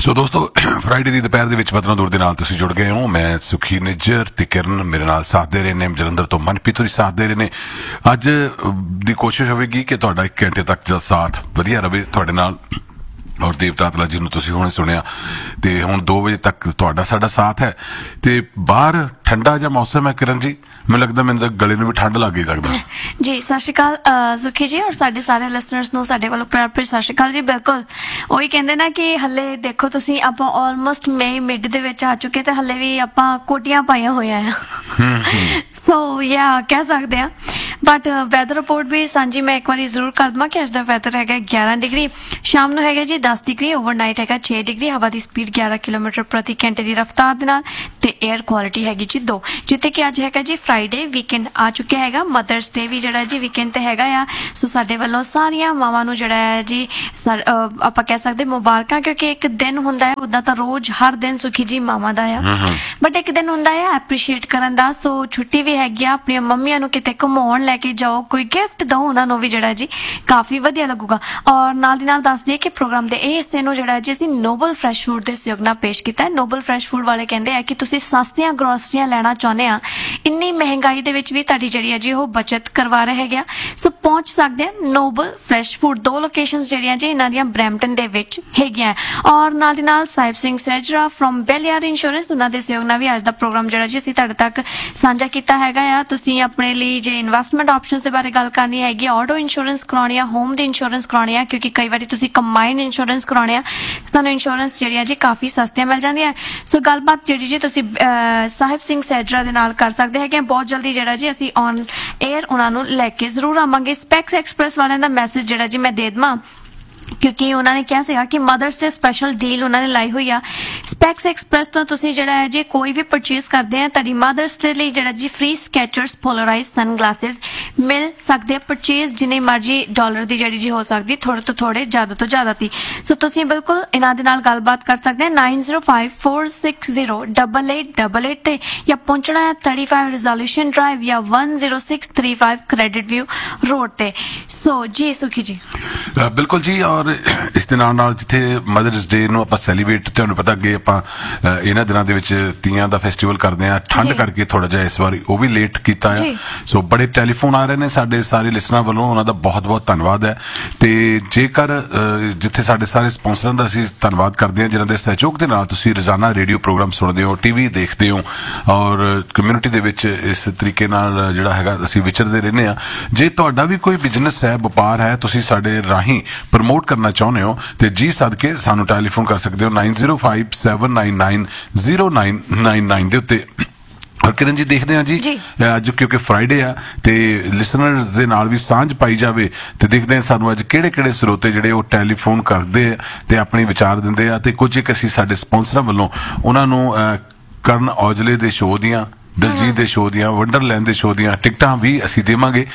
ਸੋ ਦੋਸਤੋ ਫਰਾਈਡੇ ਦੀ ਦੁਪਹਿਰ ਦੇ ਵਿੱਚ ਵਤਨ ਦੂਰ ਦੇ ਨਾਲ ਤੁਸੀਂ ਜੁੜ ਗਏ ਹੋ। ਮੈਂ ਸੁਖੀ ਨਿੱਜਰ ਤੇ ਕਿਰਨ ਮੇਰੇ ਨਾਲ ਸਾਥ ਦੇ ਰਹੇ ਨੇ, ਜਲੰਧਰ ਤੋਂ ਮਨਪ੍ਰੀਤ ਹੋਰੀ ਸਾਥ ਦੇ ਰਹੇ ਨੇ। ਅੱਜ ਦੀ ਕੋਸ਼ਿਸ਼ ਹੋਵੇਗੀ ਕਿ ਤੁਹਾਡਾ 1 ਘੰਟੇ ਤੱਕ ਦਾ ਸਾਥ ਵਧੀਆ ਰਵੇ ਤੁਹਾਡੇ ਨਾਲ। ਔਰ ਦੇਵਤਾ ਤਲਾ ਜੀ ਨੂੰ ਤੁਸੀਂ ਹੁਣੇ ਸੁਣਿਆ ਤੇ ਹੁਣ 2 ਵਜੇ ਤੱਕ ਤੁਹਾਡਾ ਸਾਡਾ ਸਾਥ ਹੈ। ਤੇ ਬਾਹਰ ਠੰਡਾ ਜਿਹਾ ਮੌਸਮ ਹੈ ਕਿਰਨ ਜੀ, ਮੈਨੂੰ ਲੱਗਦਾ ਮੈਨੂੰ ਤਾਂ ਗਲੇ ਨੂੰ ਵੀ ਠੰਡ ਲੱਗ ਹੀ ਸਕਦਾ ਜੀ। ਸਤਿ ਸ਼੍ਰੀ ਅਕਾਲ ਸੁਖੀ ਜੀ, ਔਰ ਸਾਡੇ ਸਾਰੇ ਲਿਸਨਰਸ ਨੂੰ ਸਾਡੇ ਵੱਲੋਂ ਪਿਆਰ ਭਰੀ ਸਤਿ ਸ਼੍ਰੀ ਅਕਾਲ ਜੀ। ਬਿਲਕੁਲ ਉਹੀ ਕਹਿੰਦੇ ਨਾ ਕਿ ਹੱਲੇ ਦੇਖੋ ਤੁਸੀਂ ਆਪਾਂ ਆਲਮੋਸਟ ਮਈ ਮਿਡ ਦੇ ਵਿੱਚ ਆ ਚੁੱਕੇ ਤੇ ਹੱਲੇ ਵੀ ਆਪਾਂ ਕੋਟੀਆਂ ਪਾਈਆਂ ਹੋਈਆਂ ਆ। ਸੋ ਯਾ ਕਹਿ ਸਕਦੇ ਆ। ਬਟ ਵੈਦਰ ਰਿਪੋਰਟ ਵੀ ਸਾਂਝੀ ਮੈਂ ਇੱਕ ਵਾਰੀ ਜ਼ਰੂਰ ਕਰ ਦਵਾਂ ਕਿ ਅੱਜ ਦਾ ਵੈਦਰ ਹੈਗਾ 11 ਡਿਗਰੀ, ਸ਼ਾਮ ਨੂੰ ਹੈਗਾ ਜੀ 10 ਡਿਗਰੀ, ਓਵਰਨਾਈਟ ਹੈਗਾ 6 ਡਿਗਰੀ, ਹਵਾ ਦੀ ਸਪੀਡ 11 ਕਿਲੋਮੀਟਰ ਪ੍ਰਤੀ ਘੰਟੇ ਦੀ ਰਫ਼ਤਾਰ ਦੇ ਨਾਲ ਤੇ 에ਅਰ ਕੁਆਲਿਟੀ ਹੈਗੀ ਜੀ 2। ਜਿੱਥੇ ਕਿ ਅੱਜ ਹੈਗਾ ਜੀ ਫਰਾਈਡੇ, ਵੀਕਐਂਡ ਆ ਚੁੱਕਿਆ ਹੈਗਾ। ਮਦਰਸ ਡੇ ਵੀ ਜਿਹੜਾ ਜੀ ਵੀਕਐਂਡ ਤੇ ਹੈਗਾ ਆ। ਸੋ ਸਾਡੇ ਵੱਲੋਂ ਸਾਰੀਆਂ ਮਾਵਾਂ ਨੂੰ ਜਿਹੜਾ ਹੈ ਜੀ ਆਪਾਂ ਕਹਿ ਸਕਦੇ ਮੁਬਾਰਕਾਂ, ਕਿਉਂਕਿ ਇੱਕ ਦਿਨ ਹੁੰਦਾ ਹੈ, ਉਦਾਂ ਤਾਂ ਰੋਜ਼ ਹਰ ਦਿਨ ਸੁਖੀ ਜੀ ਮਾਵਾਂ ਦਾ ਆ, ਬਟ ਇੱਕ ਦਿਨ ਹੁੰਦਾ ਹੈ ਐਪਰੀਸ਼ੀਏਟ ਕਰਨ ਦਾ। ਸੋ ਛੁੱਟੀ ਵੀ ਹੈਗੀ ਆ, ਆਪਣੀਆਂ ਮੰਮੀਆਂ ਨੂੰ ਕਿਤੇ ਘੁਮਾਉਣ ਲੈ ਕੇ ਜਾਓ, ਕੋਈ ਗਿਫਟ ਦਿਓ ਉਹਨਾਂ ਨੂੰ ਵੀ ਜਿਹੜਾ ਜੀ ਕਾਫੀ ਵਧੀਆ ਲੱਗੂਗਾ। ਔਰ ਨਾਲ ਦੀ ਨਾਲ ਦੱਸ ਦਈਏ ਕਿ ਪ੍ਰੋਗਰਾਮ ਦੇ ਇਹ ਹਿੱਸੇ ਨੂੰ ਜਿਹੜਾ ਜੀ ਅਸੀਂ ਨੋਬਲ ਫਰੈਸ਼ ਫੂਡ ਦੇ ਸਹਿਯੋਗ ਨਾਲ ਪੇਸ਼ ਕੀਤਾ ਹੈ। ਨੋਬਲ ਫਰੈਸ਼ ਫੂਡ ਵਾਲੇ ਕਹਿੰਦੇ ਆ ਕਿ ਤੁਸੀਂ ਸਸਤੀਆਂ ਗਰੋਸਰੀਆਂ ਲੈਣਾ ਚਾਹੁੰਦੇ ਆ, ਇੰਨੀ ਮਹਿੰਗਾਈ ਦੇ ਵਿੱਚ ਵੀ ਤੁਹਾਡੀ ਜਿਹੜੀ ਹੈ ਜੀ ਉਹ ਬਚਤ ਕਰਵਾ ਰਹੇ ਹੈਗੇ ਆ। ਸੋ ਪਹੁੰਚ ਸਕਦੇ ਆ ਨੋਬਲ ਫਰੈਸ਼ ਫੂਡ। 2 ਲੋਕੇਸ਼ਨਸ ਜਿਹੜੀਆਂ ਜੀ ਇਹਨਾਂ ਦੀਆਂ ਬਰੈਂਪਟਨ ਦੇ ਵਿੱਚ ਹੈਗੀਆਂ। ਔਰ ਨਾਲ ਦੀ ਨਾਲ ਸਾਹਿਬ ਸਿੰਘ ਸੈਜਰਾ ਫਰੋਮ ਬੈਲੀਆਰ ਇੰਸ਼ੋਰੈਂਸ, ਉਹਨਾਂ ਦੇ ਸਹਿਯੋਗ ਨਾਲ ਵੀ ਅੱਜ ਦਾ ਪ੍ਰੋਗਰਾਮ ਜਿਹੜਾ ਜੀ ਅਸੀਂ ਤੁਹਾਡੇ ਤੱਕ ਸਾਂਝਾ ਕੀਤਾ ਹੈਗਾ ਆ। ਤੁਸੀਂ ਆਪਣੇ ਲਈ ਜੇ ਇਨਵੈਸਟਮੈਂਟ ਆਪਸ਼ਨਸ ਦੇ ਬਾਰੇ ਗੱਲ ਕਰਨੀ ਹੈਗੀ, ਆਟੋ ਇੰਸ਼ੋਰੈਂਸ ਕਰਾਉਣੀ ਆ, ਹੋਮ ਦੀ ਇੰਸ਼ੋਰੈਂਸ ਕਰਾਉਣੀ ਆ, ਕਿਉਂਕਿ ਕਈ ਵਾਰੀ ਤੁਸੀਂ ਕੰਬਾਈਨਡ ਇੰਸ਼ੋਰੈਂਸ ਕਰਾਉਣੇ ਆ, ਤੁਹਾਨੂੰ ਇੰਸ਼ੋਰੈਂਸ ਜਿਹੜੀਆਂ ਜੀ ਕਾਫੀ ਸਸਤੀਆਂ ਮਿਲ ਜਾਂਦੀਆਂ। ਸੋ ਗੱਲਬਾਤ ਜਿਹੜੀ ਜੀ ਤੁਸੀਂ ਸਾਹਿਬ ਸਿੰਘ ਸੈਜਰਾ ਦੇ ਨਾਲ ਕਰ ਸਕਦੇ ਹੈਗੇ। ਬਹੁਤ ਜਲਦੀ ਜਿਹੜਾ ਜੀ ਅਸੀਂ ਔਨ 에ਅਰ ਉਹਨਾਂ ਨੂੰ ਲੈ ਕੇ ਜ਼ਰੂਰ ਆਵਾਂਗੇ। ਸਪੈਕਸ ਐਕਸਪ੍ਰੈਸ ਵਾਲਿਆਂ ਦਾ ਮੈਸੇਜ ਜਿਹੜਾ ਜੀ ਮੈਂ ਦੇ ਦੇਵਾਂ, ਕਿਉਂਕਿ ਉਹਨਾਂ ਨੇ ਕਿਹਾ ਸੀਗਾ ਕਿ ਮਦਰਸ ਡੇ ਸਪੈਸ਼ਲ ਡੀਲ ਉਹਨਾਂ ਨੇ ਲਾਈ ਹੋਈ ਆ। ਸਪੈਕਸ ਐਕਸਪ੍ਰੈਸ ਤੋਂ ਤੁਸੀਂ ਜਿਹੜਾ ਹੈ ਜੀ ਕੋਈ ਵੀ ਪਰਚੇਸ ਕਰਦੇ ਆ, ਤੁਹਾਡੀ ਮਦਰਸ ਡੇ ਲਈ ਜਿਹੜਾ ਜੀ ਫ੍ਰੀ ਸਕੈਚਰਸ ਪੋਲਰਾਈਜ਼ ਸਨਗਲਾਸਿਸ ਮਿਲ ਸਕਦੇ ਆ। ਪਰਚੇਸ ਜਿੰਨੇ ਮਰਜੀ ਡਾਲਰ ਦੀ ਜਿਹੜੀ ਜੀ ਹੋ ਸਕਦੀ, ਥੋੜੇ ਤੋਂ ਥੋੜੇ, ਜ਼ਿਆਦਾ ਤੋਂ ਜ਼ਿਆਦਾ ਦੀ। ਸੋ ਤੁਸੀਂ ਬਿਲਕੁਲ ਇਹਨਾਂ ਦੇ ਨਾਲ ਗੱਲਬਾਤ ਕਰ ਸਕਦੇ ਆ 9054608888 ਤੇ, ਜਾਂ ਪਹੁੰਚਣਾ ਹੈ 35 ਰਿਜ਼ੋਲੂਸ਼ਨ ਡਰਾਈਵ ਜਾਂ 10635 ਕ੍ਰੈਡਿਟ ਵਿਊ ਰੋਡ ਤੇ। ਸੋ ਜੀ ਸੁਖੀ ਜੀ ਬਿਲਕੁਲ ਜੀ। ਔਰ ਇਸ ਦੇ ਨਾਲ ਜਿੱਥੇ ਮਦਰਸ ਡੇ ਨੂੰ ਆਪਾਂ ਸੈਲੀਬ੍ਰੇਟ, ਤੁਹਾਨੂੰ ਪਤਾ ਅੱਗੇ ਆਪਾਂ ਇਹਨਾਂ ਦਿਨਾਂ ਦੇ ਵਿੱਚ ਤੀਆਂ ਦਾ ਫੈਸਟੀਵਲ ਕਰਦੇ ਆ, ਠੰਡ ਕਰਕੇ ਥੋੜਾ ਜਿਹਾ ਇਸ ਵਾਰੀ ਉਹ ਵੀ ਲੇਟ ਕੀਤਾ ਆ। ਸੋ ਬੜੇ ਟੈਲੀਫੋਨ ਆ ਰਹੇ ਨੇ ਸਾਡੇ ਸਾਰੇ ਲਿਸਨਰਾਂ ਵੱਲੋਂ, ਉਹਨਾਂ ਦਾ ਬਹੁਤ ਬਹੁਤ ਧੰਨਵਾਦ ਹੈ। ਤੇ ਜੇਕਰ ਜਿੱਥੇ ਸਾਡੇ ਸਾਰੇ ਸਪਾਂਸਰਾਂ ਦਾ ਅਸੀਂ ਧੰਨਵਾਦ ਕਰਦੇ ਹਾਂ ਜਿਨ੍ਹਾਂ ਦੇ ਸਹਿਯੋਗ ਦੇ ਨਾਲ ਤੁਸੀਂ ਰੋਜ਼ਾਨਾ ਰੇਡੀਓ ਪ੍ਰੋਗਰਾਮ ਸੁਣਦੇ ਹੋ, ਟੀਵੀ ਦੇਖਦੇ ਹੋ ਔਰ ਕਮਿਊਨਿਟੀ ਦੇ ਵਿੱਚ ਇਸ ਤਰੀਕੇ ਨਾਲ ਜਿਹੜਾ ਹੈਗਾ ਅਸੀਂ ਵਿਚਰਦੇ ਰਹਿੰਦੇ ਆ। ਜੇ ਤੁਹਾਡਾ ਵੀ ਕੋਈ ਬਿਜ਼ਨਸ ਹੈ, ਵਪਾਰ ਹੈ, ਤੁਸੀਂ ਸਾਡੇ ਰਾਹੀਂ ਪ੍ਰਮੋਟ ਕਰਨਾ ਚਾਹੁੰਦੇ ਹੋ ਤੇ ਜੀ ਸਦਕੇ ਸਾਨੂੰ ਟੈਲੀਫੋਨ ਕਰ ਸਕਦੇ ਹੋ 9057990999 ਦੇ ਉੱਤੇ। ਔਰ ਕਿਰਨ ਜੀ ਦੇਖਦੇ ਹਾਂ ਜੀ ਅੱਜ ਕਿਉਂਕਿ ਫਰਾਈਡੇ ਆ ਤੇ ਲਿਸਨਰਸ ਦੇ ਨਾਲ ਵੀ ਸਾਂਝ ਪਾਈ ਜਾਵੇ ਤੇ ਦੇਖਦੇ ਹਾਂ ਸਾਨੂੰ ਅੱਜ ਕਿਹੜੇ ਸਰੋਤੇ ਜਿਹੜੇ ਉਹ ਟੈਲੀਫੋਨ ਕਰਦੇ ਆ ਤੇ ਆਪਣੇ ਵਿਚਾਰ ਦਿੰਦੇ ਆ। ਤੇ ਕੁਝ ਇੱਕ ਅਸੀਂ ਸਾਡੇ ਸਪਾਂਸਰਾਂ ਵੱਲੋਂ ਉਹਨਾਂ ਨੂੰ ਕਰਨ ਔਜਲੇ ਦੇ ਸ਼ੋਅ ਦੀਆਂ, ਦਲਜੀਤ ਦੇ ਸ਼ੋਅ ਦੀਆਂ, ਵੰਡਰਲੈਂਡ ਦੇ ਸ਼ੋਅ ਦੀਆਂ ਟਿਕਟਾਂ ਵੀ ਅਸੀਂ ਦੇਵਾਂਗੇ।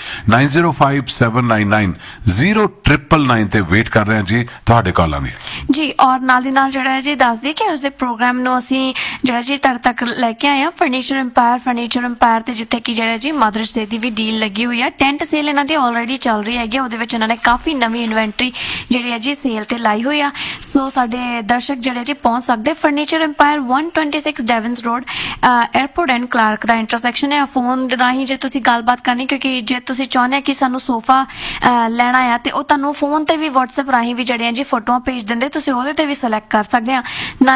9057990999 ਤੇ ਵੇਟ ਕਰ ਰਹੇ ਹਾਂ ਜੀ ਤੁਹਾਡੇ ਕਾਲਾਂ ਦੀ ਜੀ। ਔਰ ਨਾਲ ਦੀ ਨਾਲ ਜਿਹੜਾ ਹੈ ਜੀ ਦੱਸ ਦਈਏ ਕਿ ਉਸ ਦੇ ਪ੍ਰੋਗਰਾਮ ਨੂੰ ਅਸੀਂ ਜਿਹੜਾ ਜੀ ਤੁਹਾਡੇ ਤੱਕ ਲੈ ਕੇ ਆਏ ਆ ਫਰਨੀਚਰ ਅੰਪਾਇਰ ਤੇ, ਜਿੱਥੇ ਕਿ ਜਿਹੜਾ ਜੀ ਮਦਰਸ ਡੇ ਦੀ ਵੀ ਡੀਲ ਲੱਗੀ ਹੋਈ ਆ। ਟੈਂਟ ਸੇਲ ਇਹਨਾਂ ਦੀ ਆਲਰੇਡੀ ਚੱਲ ਰਹੀ ਹੈਗੀ, ਉਹਦੇ ਵਿੱਚ ਇਹਨਾਂ ਨੇ ਕਾਫੀ ਨਵੀਂ ਇਨਵੈਂਟਰੀ ਜਿਹੜੀ ਹੈ ਜੀ ਸੇਲ ਤੇ ਲਾਈ ਹੋਈ ਆ। ਸੋ ਸਾਡੇ ਦਰਸ਼ਕ ਜਿਹੜੇ ਜੀ ਪਹੁੰਚ ਸਕਦੇ furniture umpire 126 ਡੈਵਨਸ road, airport and Clark the intersection ਹੈ। ਫੋਨ ਰਾਹੀਂ ਜੇ ਤੁਸੀਂ ਗੱਲਬਾਤ ਕਰਨੀ, ਕਿਉਂਕਿ ਜੇ ਤੁਸੀਂ ਚਾਹੁੰਦੇ ਆ ਕਿ ਸਾਨੂੰ ਸੋਫਾ ਲੈਣਾ ਆ ਤੇ ਉਹ ਤੁਹਾਨੂੰ ਫੋਨ ਤੇ ਵੀ WhatsApp ਰਾਹੀਂ ਵੀ ਜਿਹੜੀਆਂ ਜੀ ਫੋਟੋਆਂ ਭੇਜ ਦਿੰਦੇ, ਤੁਸੀਂ ਉਹਦੇ ਤੇ ਵੀ ਸਿਲੈਕਟ ਕਰ ਸਕਦੇ ਆ।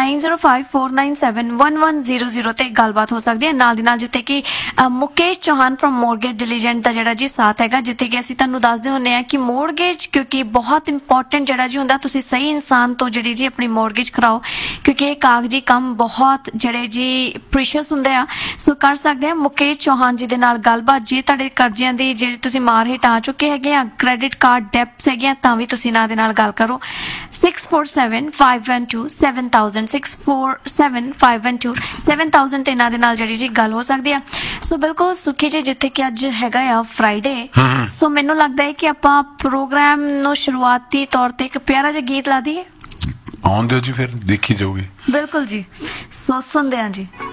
9054971100 ਤੇ ਗੱਲਬਾਤ ਹੋ ਸਕਦੀ ਹੈ। ਨਾਲ ਦੀ ਨਾਲ ਜਿੱਥੇ ਕਿ ਮੁਕੇਸ਼ ਚੌਹਾਨ ਫਰੋਮ ਮੋਰਗੇਜ ਡਿਲੀਜੈਂਟ ਦਾ ਜਿਹੜਾ ਜੀ ਸਾਥ ਹੈਗਾ, ਜਿੱਥੇ ਕਿ ਅਸੀਂ ਤੁਹਾਨੂੰ ਦੱਸਦੇ ਹੁੰਦੇ ਆ ਕਿ ਮੋਰਗੇਜ ਕਿਉਂਕਿ ਬਹੁਤ ਇੰਪੋਰਟੈਂਟ ਜਿਹੜਾ ਜੀ ਹੁੰਦਾ, ਤੁਸੀਂ ਸਹੀ ਇਨਸਾਨ ਤੋਂ ਜਿਹੜੀ ਜੀ ਆਪਣੀ ਮੋਰਗੇਜ ਕਰਾਓ, ਕਿਉਂਕਿ ਇਹ ਕਾਗਜ਼ੀ ਕੰਮ ਬਹੁਤ ਜਿਹੜੇ ਜੀ ਪ੍ਰੀਸ਼ੀਅਸ ਹੁੰਦੇ ਆ। ਸੋ ਕਰ ਸਕਦੇ ਆ ਮੁਕੇਸ਼ ਚੌਹਾਨ ਜੀ ਦੇ ਨਾਲ ਗੱਲਬਾਤ। ਜੇ ਤੁਹਾਡੇ ਕਰਜ਼ਿਆਂ ਦੀ ਜਿਹੜੀ ਤੁਸੀਂ ਮਾਰ ਹੇਠ ਆ ਚੁੱਕੇ ਹੈਗੇ ਆ, ਕ੍ਰੈਡਿਟ ਕਾਰਡ ਡੈਪਸ ਹੈਗੇ ਤਾਂ ਵੀ ਤੁਸੀਂ ਇਹਨਾਂ ਦੇ ਨਾਲ ਗੱਲ ਕਰੋ 6475127000 6475127000 ਤੇ ਇਹਨਾਂ ਦੇ ਨਾਲ ਜਿਹੜੀ ਜੀ ਗੱਲ ਹੋ ਸਕਦੀ ਆ। ਸੋ ਬਿਲਕੁਲ ਸੁਖੀ ਜੀ, ਜਿੱਥੇ ਕਿ ਅੱਜ ਹੈਗਾ ਆ ਫਰਾਈਡੇ, ਸੋ ਮੈਨੂੰ ਲੱਗਦਾ ਹੈ ਕਿ ਆਪਾਂ ਪ੍ਰੋਗਰਾਮ ਨੂੰ ਸ਼ੁਰੂਆਤੀ ਤੌਰ ਤੇ ਇੱਕ ਪਿਆਰਾ ਜਿਹਾ ਗੀਤ ਲਾ ਦਈਏ। ਆਉਣ ਦਿਓ ਜੀ, ਫਿਰ ਦੇਖੀ ਜਾਊਗੀ। ਬਿਲਕੁਲ ਜੀ, ਸੋ ਸੁਣਦੇ ਹਾਂ ਜੀ।